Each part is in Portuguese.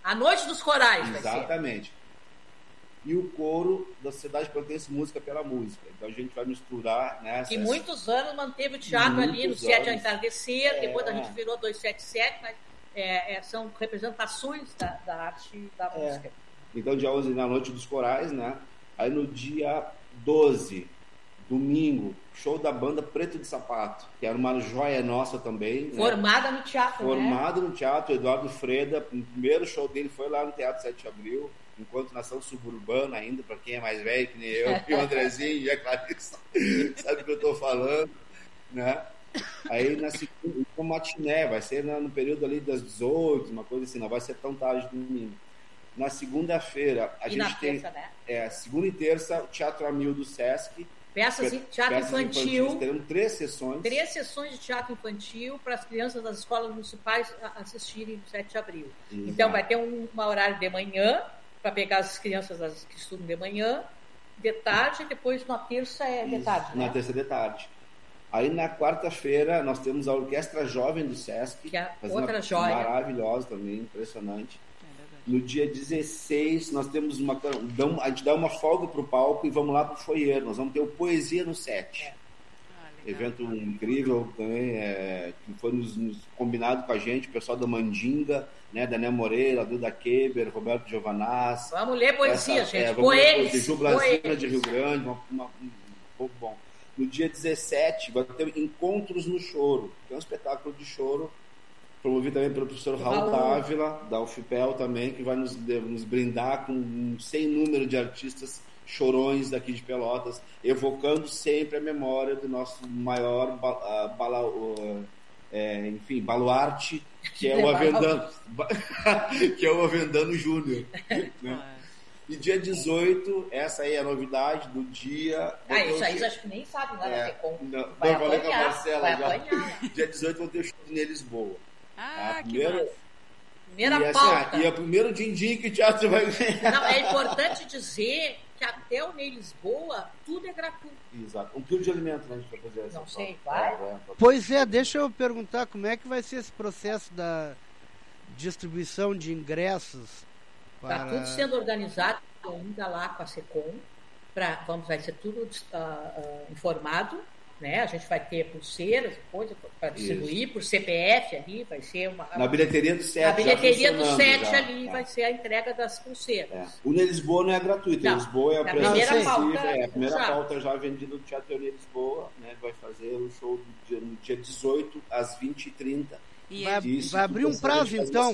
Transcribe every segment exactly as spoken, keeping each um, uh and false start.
A Noite dos Corais. Exatamente. E o coro da Sociedade Pelotense Música pela Música. Então a gente vai misturar, né? Que muitos anos manteve o teatro ali no Sete ao Entardecer, é... depois a gente virou duzentos e setenta e sete, mas é, é, são representações da, da arte e da é. música. Então dia onze na Noite dos Corais, né? Aí no dia doze, domingo, show da banda Preto de Sapato, que era uma joia nossa também. Formada né? no teatro, Formada né? no teatro, Eduardo Freda, o primeiro show dele foi lá no Teatro sete de Abril, enquanto nação suburbana ainda, para quem é mais velho que nem eu, e o Andrezinho e a Clarice, sabe o que eu estou falando, né? Aí na segunda, com matiné, vai ser no período ali das dezoito, uma coisa assim, não vai ser tão tarde do domingo. Na segunda-feira, a e gente na tem terça, né? é, segunda e terça, o Teatro a Mil do Sesc. Peças de teatro peças infantil. Infantis, teremos três sessões. Três sessões de teatro infantil para as crianças das escolas municipais assistirem no sete de abril. Exato. Então vai ter um, um horário de manhã, para pegar as crianças das, que estudam de manhã, de tarde, e depois na terça é de tarde. Isso, né? Na terça é de tarde. Aí na quarta-feira nós temos a Orquestra Jovem do Sesc, que é outra joia. Maravilhosa também, impressionante. É no dia dezesseis nós temos uma. A gente dá uma folga para o palco e vamos lá para o foyer. Nós vamos ter o Poesia no Sete. É. Ah, evento incrível também, é, que foi nos, nos combinado com a gente, o pessoal da Mandinga, né, Daniel Moreira, Duda Keber, Roberto Giovanaz. Vamos ler poesia, essa, gente. É, Poesia. Jublazina de Rio Grande, uma, uma, um pouco bom. No dia dezessete, vai ter Encontros no Choro, que é um espetáculo de choro, promovido também pelo professor Raul Dávila, da U F P E L também, que vai nos, nos brindar com um sem número de artistas chorões daqui de Pelotas, evocando sempre a memória do nosso maior uh, bala, uh, é, enfim, baluarte, que é o Avendano, que é o Avendano Júnior. Né? E dia dezoito, essa aí é a novidade do dia... Ah, isso aí acho que nem sabe, né? É, com... não, vai não falei com a Marcela vai já. Apanhar. Dia dezoito vão ter o show de Lisboa. Ah, a que primeira... massa. Primeira e, pauta. Assim, e é o primeiro din-din que o teatro vai ganhar. Não, é importante dizer que até o Ney Lisboa, tudo é gratuito. Exato. Um quilo de alimento, né, a gente vai fazer essa. Não sei, vai. É, é, pois é, deixa eu perguntar como é que vai ser esse processo da distribuição de ingressos. Está para... tudo sendo organizado ainda lá com a SECOM. Pra, vamos, vai ser tudo uh, uh, informado. Né? A gente vai ter pulseiras, coisa para distribuir. Isso. Por C P F ali, vai ser uma... Na bilheteria do sete. Na bilheteria do sete já, ali tá. vai ser a entrega das pulseiras. É. O Ney Lisboa não é gratuito, o Lisboa é a, a primeira pauta. É, a primeira já. pauta já vendida do Teatro Ney Lisboa, né? Vai fazer o show do dia, no dia dezoito, às vinte e trinta. E vai, Isso, vai abrir um prazo, então?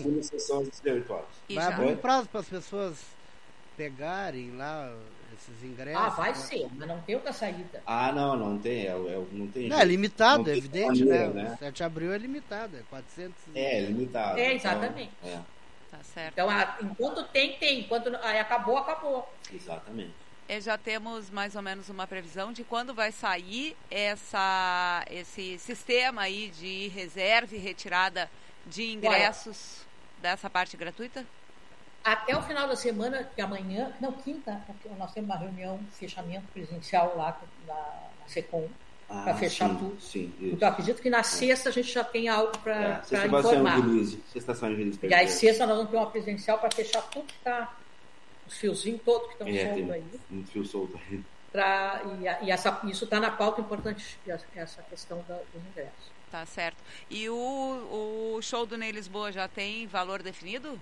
Vai já. abrir um prazo para as pessoas pegarem lá esses ingressos. Ah, vai ser, mas não tem outra saída. Ah, não, não tem, é, é, não tem. Não, é limitado, não é evidente, maneira, né? né? sete de abril é limitado, é quatrocentos. É, é limitado. É, exatamente. Então, é. Tá certo. Então, a, enquanto tem, tem. Enquanto aí acabou, acabou. Exatamente. E já temos mais ou menos uma previsão de quando vai sair essa, esse sistema aí de reserva e retirada de ingressos. Olha, dessa parte gratuita? Até o final da semana, que amanhã, não, quinta, nós temos uma reunião, fechamento presencial lá na, na SECOM, ah, para fechar sim, tudo. Sim, então, acredito que na sexta a gente já tem algo para é, informar. Sexta-feira de release. E aí, sexta, nós vamos ter uma presencial para fechar tudo que está, os fiozinhos todos que estão é, soltos aí. Um fio solto aí. Pra, e, e essa, isso está na pauta importante, essa questão da, dos ingressos. Tá certo. E o, o show do Ney Lisboa já tem valor definido?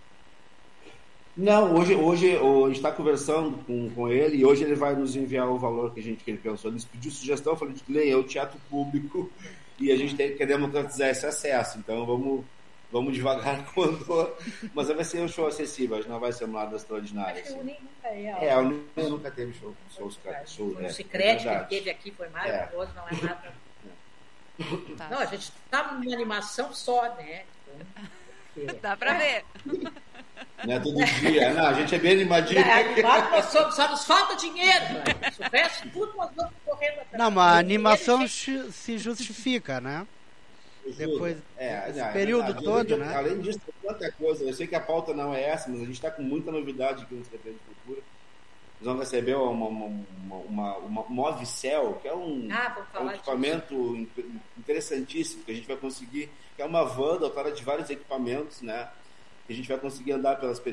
Não, hoje, hoje, hoje a gente está conversando com, com ele e hoje ele vai nos enviar o valor que, a gente, que ele pensou. Ele pediu sugestão, eu falei, Ney, é o teatro público e a gente tem, quer democratizar esse acesso, então vamos, vamos devagar quando... Mas vai ser um show acessível, a gente não vai ser nada extraordinário. Acho que o Ney nunca é. É, o Ney nunca teve show. show, show o é, Sicredi é que ele teve aqui foi maravilhoso, é. não é nada... Tá. Não, a gente tá numa animação só, né? Porque... Dá pra ver. Não é todo dia. Não, a gente é bem animadinho. É, animado, nós somos, só nos falta dinheiro. Né? Se houvesse tudo, nós vamos correndo atrás. Não, mas a animação se justifica, né? Depois é, desse não, período é todo, além, né? Além disso, tem tanta coisa. Eu sei que a pauta não é essa, mas a gente está com muita novidade aqui no Secretaria de Cultura. Nós vamos receber uma, uma, uma, uma, uma Movicel, que é um, ah, um equipamento disso. interessantíssimo, que a gente vai conseguir, que é uma van dotada de vários equipamentos, né? Que a gente vai conseguir andar pelas